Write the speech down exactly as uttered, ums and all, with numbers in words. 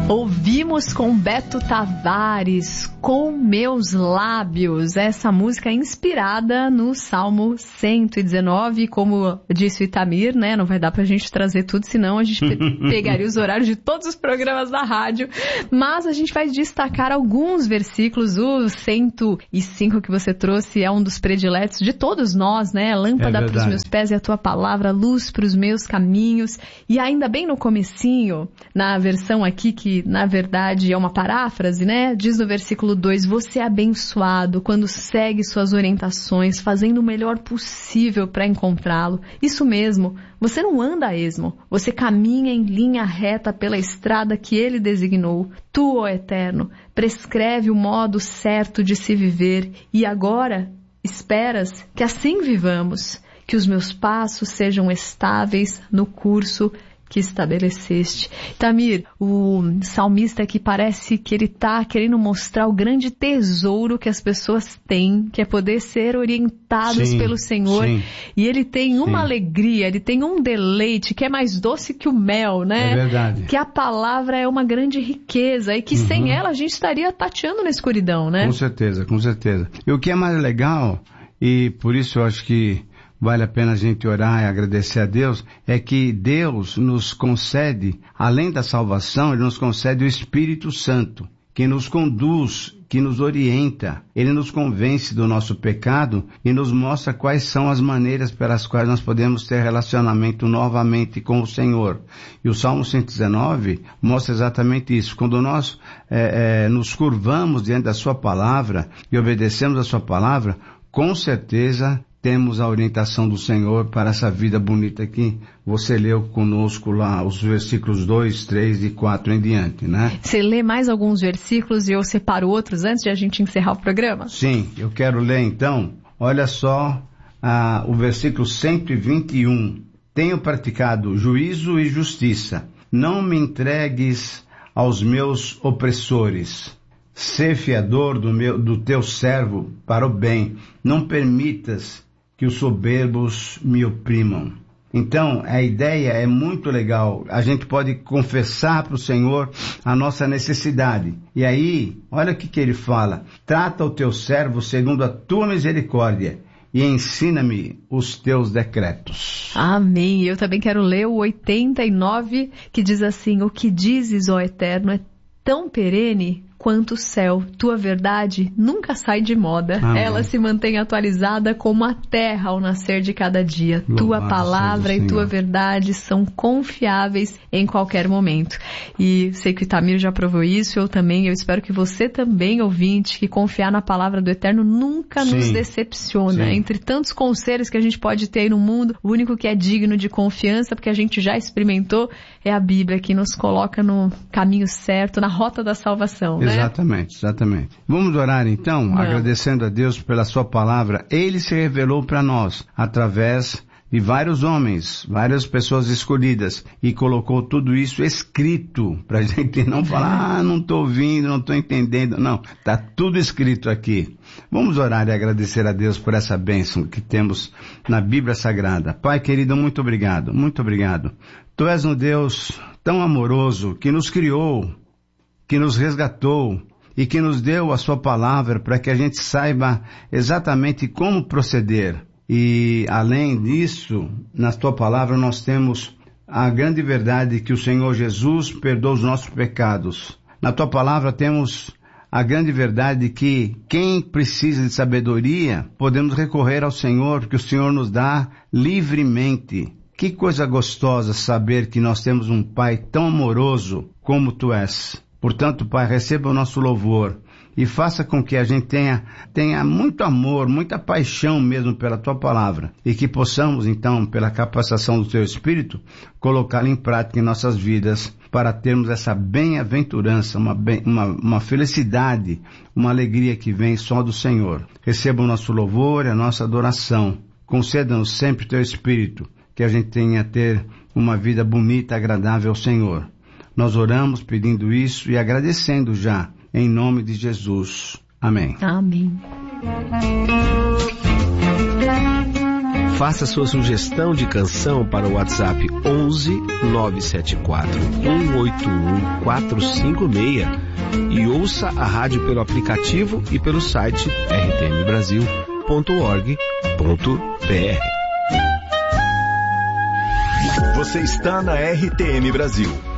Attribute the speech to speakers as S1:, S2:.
S1: Ouvimos com Beto Tavares, Com Meus Lábios, essa música inspirada no Salmo cento e dezenove, como disse o Itamir, né, não vai dar pra gente trazer tudo, senão a gente pegaria os horários de todos os programas da rádio, mas a gente vai destacar alguns versículos. O cento e cinco que você trouxe é um dos prediletos de todos nós, né, lâmpada é para os meus pés e a tua palavra, luz para os meus caminhos. E ainda bem no comecinho, na versão aqui que na verdade é uma paráfrase, né? Diz no versículo dois, você é abençoado quando segue suas orientações, fazendo o melhor possível para encontrá-lo. Isso mesmo, você não anda a esmo, você caminha em linha reta pela estrada que ele designou. Tu, ó Eterno, prescreve o modo certo de se viver e agora esperas que assim vivamos, que os meus passos sejam estáveis no curso que estabeleceste. Itamir, o salmista aqui parece que ele está querendo mostrar o grande tesouro que as pessoas têm, que é poder ser orientados sim, pelo Senhor. Sim, e ele tem sim. uma alegria, ele tem um deleite que é mais doce que o mel, né?
S2: É verdade.
S1: Que a palavra é uma grande riqueza e que uhum. sem ela a gente estaria tateando na escuridão, né?
S2: Com certeza, com certeza. E o que é mais legal, e por isso eu acho que vale a pena a gente orar e agradecer a Deus, é que Deus nos concede, além da salvação, Ele nos concede o Espírito Santo, que nos conduz, que nos orienta. Ele nos convence do nosso pecado e nos mostra quais são as maneiras pelas quais nós podemos ter relacionamento novamente com o Senhor. E o Salmo cento e dezenove mostra exatamente isso. Quando nós é, é, nos curvamos diante da Sua palavra e obedecemos a Sua palavra, com certeza temos a orientação do Senhor para essa vida bonita que você leu conosco lá, os versículos dois, três e quatro em diante, né?
S1: Você lê mais alguns versículos e eu separo outros antes de a gente encerrar o programa?
S2: Sim, eu quero ler então, olha só ah, o versículo cento e vinte e um. Tenho praticado juízo e justiça, não me entregues aos meus opressores. Sê fiador do, meu, do teu servo para o bem, não permitas que os soberbos me oprimam. Então, a ideia é muito legal. A gente pode confessar para o Senhor a nossa necessidade. E aí, olha o que, que ele fala. Trata o teu servo segundo a tua misericórdia e ensina-me os teus decretos.
S1: Amém. Eu também quero ler o oitenta e nove, que diz assim, o que dizes, ó Eterno, é tão perene quanto o céu, tua verdade nunca sai de moda. Amém. Ela se mantém atualizada como a terra ao nascer de cada dia. Louvado tua palavra e tua verdade são confiáveis em qualquer momento. E sei que o Itamir já provou isso, eu também, eu espero que você também, ouvinte, que confiar na palavra do Eterno nunca Sim. nos decepciona. Sim. Entre tantos conselhos que a gente pode ter aí no mundo, o único que é digno de confiança, porque a gente já experimentou, é a Bíblia, que nos coloca no caminho certo, na rota da salvação, né?
S2: Exatamente, exatamente. Vamos orar então, Não. agradecendo a Deus pela sua palavra. Ele se revelou para nós através de vários homens, várias pessoas escolhidas, e colocou tudo isso escrito para a gente não falar, ah, não estou ouvindo, não estou entendendo. Não, está tudo escrito aqui. Vamos orar e agradecer a Deus por essa bênção que temos na Bíblia Sagrada. Pai querido, muito obrigado, muito obrigado. Tu és um Deus tão amoroso que nos criou, que nos resgatou e que nos deu a sua palavra para que a gente saiba exatamente como proceder. E além disso, na tua palavra nós temos a grande verdade que o Senhor Jesus perdoa os nossos pecados. Na tua palavra temos a grande verdade que quem precisa de sabedoria, podemos recorrer ao Senhor, que o Senhor nos dá livremente. Que coisa gostosa saber que nós temos um Pai tão amoroso como tu és. Portanto, Pai, receba o nosso louvor e faça com que a gente tenha, tenha muito amor, muita paixão mesmo pela Tua palavra e que possamos, então, pela capacitação do Teu Espírito, colocá-la em prática em nossas vidas para termos essa bem-aventurança, uma, bem, uma, uma felicidade, uma alegria que vem só do Senhor. Receba o nosso louvor e a nossa adoração. Conceda-nos sempre o Teu Espírito, que a gente tenha a ter uma vida bonita, agradável ao Senhor. Nós oramos pedindo isso e agradecendo já, em nome de Jesus. Amém.
S1: Amém.
S3: Faça sua sugestão de canção para o WhatsApp onze nove sete quatro um oito um quatro cinco seis e ouça a rádio pelo aplicativo e pelo site r t m brasil ponto org ponto b r.
S4: Você está na R T M Brasil.